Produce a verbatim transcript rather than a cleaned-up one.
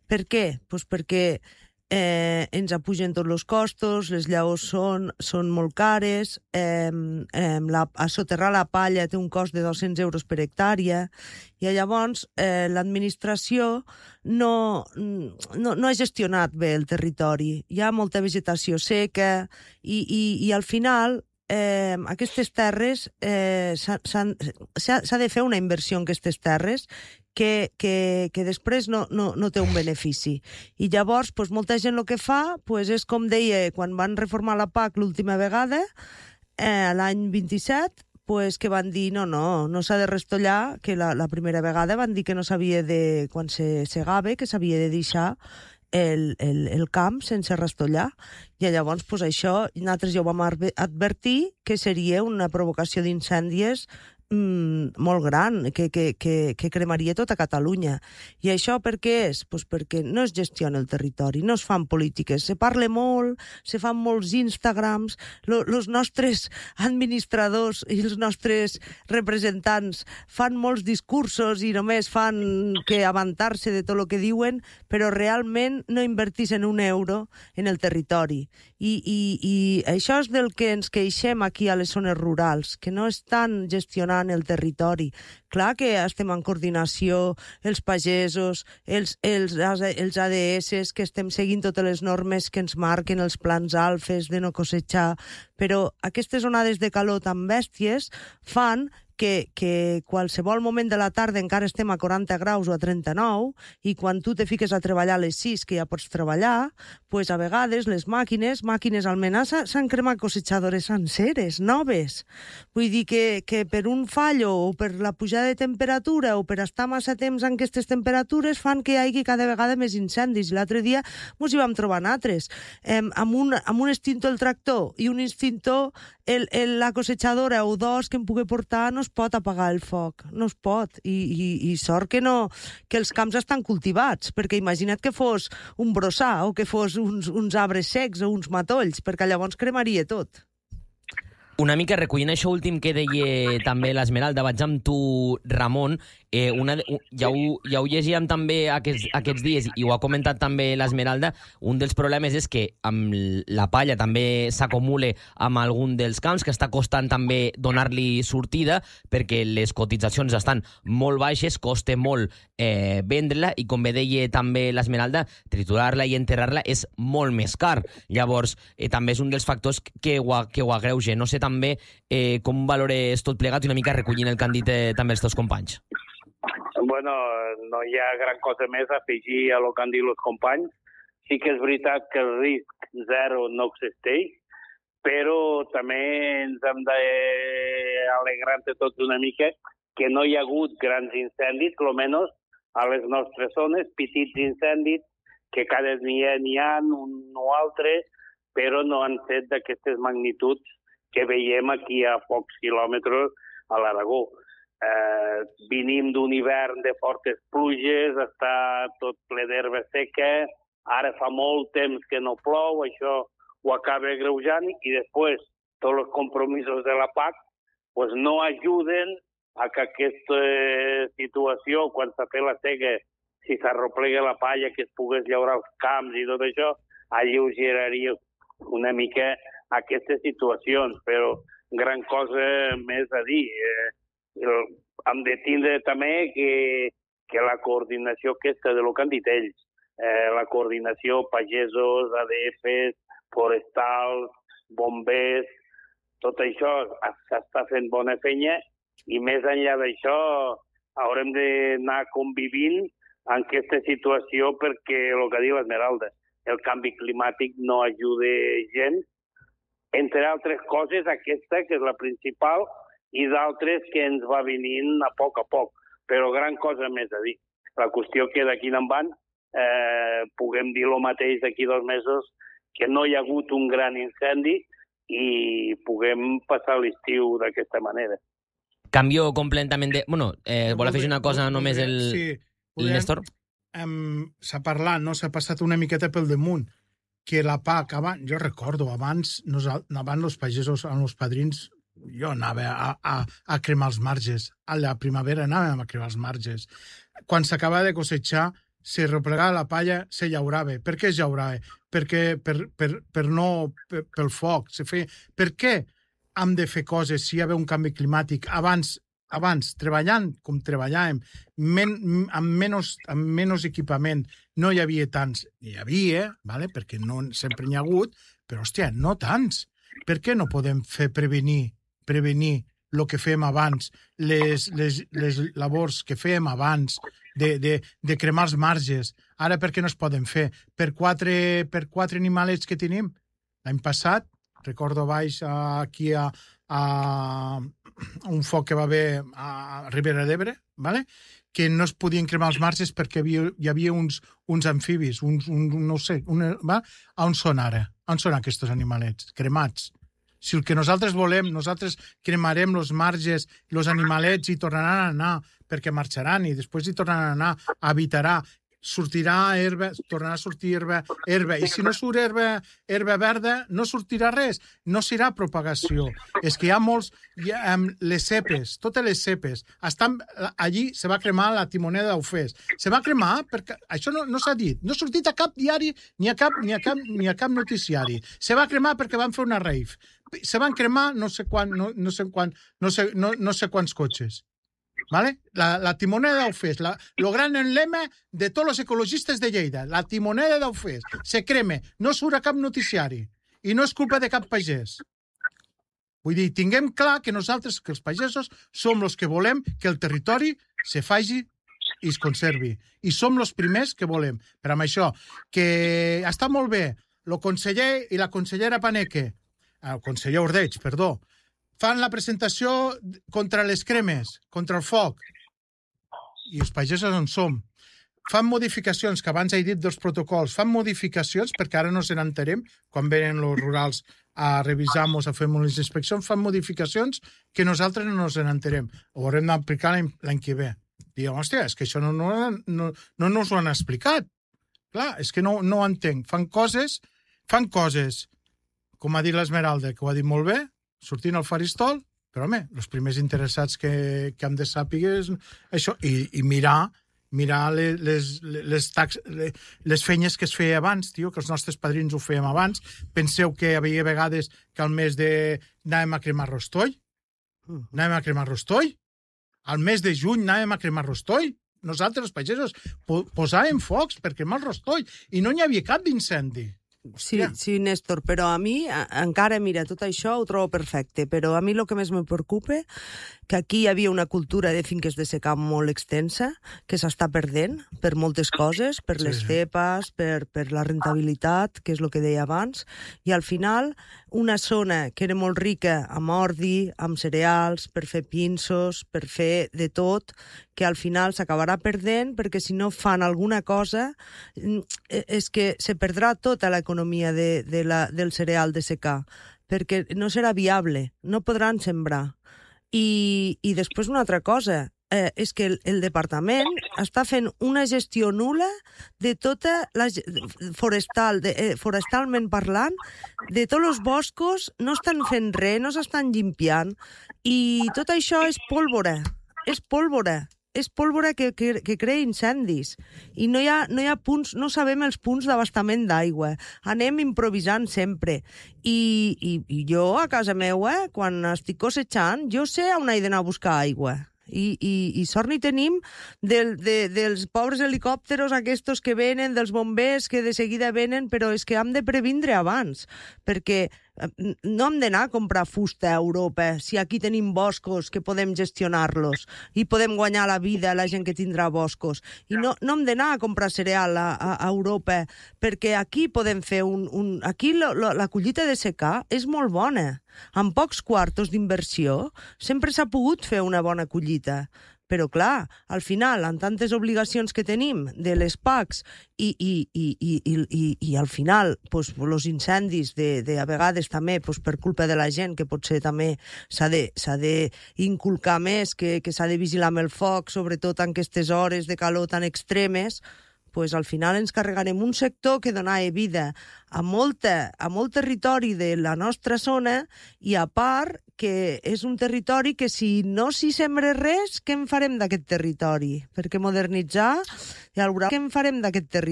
Per què? Pues perquè eh, ens apugen tots els costos, les llavors són, són molt cares, eh, eh, la, assoterrar la palla té un cost de dos-cents euros per hectàrea, i llavors eh, l'administració no, no, no ha gestionat bé el territori. Hi ha molta vegetació seca i, i, i al final eh, aquestes terres eh, s'ha de fer una inversió en aquestes terres que, que, que després no, no, no té un benefici. I llavors, pues, molta gent el que fa pues, és com deia quan van reformar la P A C l'última vegada, eh, l'any vint-i-set, pues, que van dir no, no, no s'ha de restollar, que la, la primera vegada van dir que no s'havia de, quan se segava, que s'havia de deixar el, el, el camp sense restollar. I llavors, pues, això, nosaltres ja ho vam advertir que seria una provocació d'incendis Mm, molt gran, que, que, que, que cremaria tota Catalunya. I això per què és? Pues perquè no es gestiona el territori, no es fan polítiques, se parla molt, se fan molts Instagrams, els nostres administradors i els nostres representants fan molts discursos i només fan que avantar-se de tot el que diuen, però realment no invertixen un euro en el territori. I, i, i això és del que ens queixem aquí a les zones rurals, que no estan gestionant el territori. Clar que estem en coordinació, els pagesos, els, els, els A D S, que estem seguint totes les normes que ens marquen els plans alfes de no cosetxar, però aquestes onades de calor tan bèsties fan que, que qualsevol moment de la tarda encara estem a quaranta graus o a trenta-nou, i quan tu te fiques a treballar a les sis, que ja pots treballar, pues a vegades les màquines, màquines almenassa, s'han cremat cosechadores senceres, noves. Vull dir que, que per un fallo o per la pujada de temperatura o per estar massa temps en aquestes temperatures fan que hi hagi cada vegada més incendis. L'altre dia ens hi vam trobar altres, eh, amb, un, amb un extintor el tractor i un extintor el, el, la cosechadora o dos que em pugui portar no es pot apagar el foc, no es pot. I, i, i sort que no, que els camps estan cultivats, perquè imagina't que fos un brossar o que fos uns, uns arbres secs o uns matolls, perquè llavors cremaria tot. Una mica recollint això últim que deia també l'Esmeralda, vaig amb tu, Ramon. Eh, una, ja, ho, ja ho llegíem també aquests, aquests dies i ho ha comentat també l'Esmeralda. Un dels problemes és que amb la palla també s'acumula amb algun dels camps, que està costant també donar-li sortida perquè les cotitzacions estan molt baixes, costa molt eh, vendre-la i, com bé deia també l'Esmeralda, triturar-la i enterrar-la és molt més car. Llavors, eh, també és un dels factors que ho, que ho agreuja. No sé també eh, com valores tot plegat i una mica recollint el que han dit eh, també els teus companys. Bueno, no hi ha gran cosa més a afegir a el que han dit els companys. Sí que és veritat que el risc zero no existeix, però també ens hem d'alegrar-te tots una mica que no hi ha hagut grans incendis, almenys a les nostres zones, petits incendis, que cada dia n'hi ha un o altre, però no han set d'aquestes magnituds que veiem aquí a pocs quilòmetres a l'Aragó. Eh, venim d'un hivern de fortes pluges, està tot ple d'herba seca, ara fa molt temps que no plou, això ho acaba agreujant, i després tots els compromisos de la P A C pues, no ajuden a que aquesta situació, quan s'ha fet la sega, si s'arroplega la palla, que es pogués llaurar els camps i tot això, alleugeraria una mica aquestes situacions, però gran cosa més a dir. Eh, hem de tindre també que, que la coordinació aquesta de lo que han dit ells, eh, la coordinació pagesos, A D Fs, forestals, bombers, tot això s'està fent bona feina, i més enllà d'això haurem d'anar convivint en aquesta situació perquè, el que diu l'Esmeralda, el canvi climàtic no ajuda gens, entre altres coses aquesta, que és la principal, i d'altres que ens va venint a poc a poc, però gran cosa més a dir. La qüestió que d'aquí en endavant eh, puguem dir el mateix d'aquí dos mesos, que no hi ha hagut un gran incendi i puguem passar l'estiu d'aquesta manera. Canvio completament de... Bueno, eh, vol afegir una cosa només el, sí, el Néstor? Um, s'ha parlat, no? S'ha passat una miqueta pel damunt, que la P A C, abans, jo recordo, abans, abans els pagesos, amb els padrins, jo anava a, a, a cremar els marges. A la primavera anàvem a cremar els marges. Quan s'acaba de cosetxar, se replegava la palla, se llaurava. Per què es llaurava? Perquè per, per, per no... Per, pel foc. Se feia... Per què hem de fer coses si hi ha un canvi climàtic abans, abans treballant com treballàvem, men, amb, menys, amb menys equipament, no hi havia tants. Hi havia, vale? Perquè no sempre n'hi ha hagut, però, hòstia, no tants. Per què no podem fer prevenir, prevenir el que fèiem abans, les, les, les labors que fèiem abans, de, de, de cremar els marges? Ara per què no es poden fer? Per quatre, per quatre animalets que tenim? L'any passat, recordo baix aquí a, a un foc que va haver a Ribera d'Ebre, ¿vale? Que no es podien cremar els marges perquè havia, hi havia uns, uns amfibis, uns, un, no sé, una, va? On són ara? On són aquests animalets? Cremats. Si el que nosaltres volem, nosaltres cremarem els marges, els animalets i tornaran a anar, perquè marxaran i després hi tornaran a anar, habitarà, sortirà herba, tornarà a sortir herba, herba, i si no surt herba, herba verda, no sortirà res, no serà propagació. És que hi ha molts, hi ha, um, les cepes, totes les cepes, estan, allí se va cremar la timoneda d'Aufés. Se va cremar perquè, això no, no s'ha dit, no ha sortit a cap diari ni a cap, ni a cap, ni a cap noticiari. Se va cremar perquè van fer una rave. Se van cremar no sé quan, no, no sé quan, no sé, no, no sé quants cotxes. ¿Vale? La, la timoneda d'Aufés, el gran emblema de tots els ecologistes de Lleida, la timoneda d'Aufés, se creme, no surt a cap noticiari i no és culpa de cap pagès. Vull dir, tinguem clar que nosaltres, que els pagesos, som els que volem que el territori se faci i es conservi. I som els primers que volem. Per amb això, que està molt bé, el conseller i la consellera Paneque, el conseller Ordeig, perdó, fan la presentació contra les cremes, contra el foc. I els pagesos on som. Fan modificacions, que abans he dit dels protocols, fan modificacions, perquè ara no se n'enterem, quan venen els rurals a revisar-nos, a fer les inspeccions, fan modificacions que nosaltres no ens n'enterem. Ho haurem d'aplicar l'any que ve. Diguem, hòstia, és que això no, no, no, no ens ho han explicat. Clar, és que no, no ho entenc. Fan coses, fan coses, com ha dit l'Esmeralda, que ho ha dit molt bé, sortint al faristol, però, home, els primers interessats que, que hem de saber és això, i, i mirar, mirar les, les, les, tax, les, les feines que es feia abans, tio, que els nostres padrins ho fèiem abans. Penseu que hi havia vegades que al mes de... anàvem a cremar rostoll? Anàvem a cremar rostoll? Al mes de juny anàvem a cremar rostoll? Nosaltres, els pagesos, po posàvem focs per cremar el rostoll i no n'hi havia cap d'incendi. Sí, sí, Néstor, però a mi a, encara, mira, tot això ho trobo perfecte, però a mi el que més me preocupa que aquí hi havia una cultura de finques de secà molt extensa, que s'està perdent per moltes coses, per les cepes, per, per la rentabilitat, que és el que deia abans, i al final una zona que era molt rica amb ordi, amb cereals, per fer pinsos, per fer de tot, que al final s'acabarà perdent, perquè si no fan alguna cosa, és que se perdrà tota l'economia de, de la, del cereal de secà, perquè no serà viable, no podran sembrar. I, i després una altra cosa, eh, és que el, el departament està fent una gestió nula de tota la forestal, de, eh, forestalment parlant, de tots els boscos, no estan fent res, no s'estan llimpiant, i tot això és pólvora, és pólvora. És pólvora que, que, que crea incendis i no hi ha, no hi ha punts, no sabem els punts d'abastament d'aigua, anem improvisant sempre i, i, i jo a casa meua, quan estic cosechant, jo sé on he d'anar a buscar aigua. I, i, i sort n'hi tenim del, de, dels pobres helicòpteros aquests que venen, dels bombers que de seguida venen, però és que hem de previndre abans, perquè no hem d'anar a comprar fusta a Europa si aquí tenim boscos que podem gestionar-los i podem guanyar la vida a la gent que tindrà boscos. I no, no hem d'anar a comprar cereal a, a, a Europa perquè aquí podem fer un... un aquí la, la, la collita de secà és molt bona. Amb pocs quartos d'inversió sempre s'ha pogut fer una bona collita. Però, clar, al final, amb tantes obligacions que tenim de les P A Cs i, i, i, i, i, i al final, pues, els incendis, de, de, a vegades també pues, per culpa de la gent, que potser també s'ha de, s'ha de inculcar més, que, que s'ha de vigilar amb el foc, sobretot en aquestes hores de calor tan extremes, pues al final ens carregarem un sector que donava vida a, molta, a molt territori de la nostra zona i a part que és un territori que si no s'hi sembra res, què en farem d'aquest territori? Perquè modernitzar, ja veurà què en farem d'aquest territori.